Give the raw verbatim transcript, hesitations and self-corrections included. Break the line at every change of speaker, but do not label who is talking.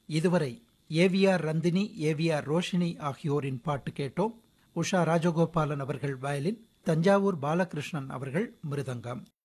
இதுவரை AVR ரந்தினி, AVR Roshini ஆகியோரின் பாட்டு கேட்டோம். உஷா ராஜகோபாலன் அவர்கள் வயலின், தஞ்சாவூர் பாலகிருஷ்ணன் அவர்கள் மிருதங்கம்.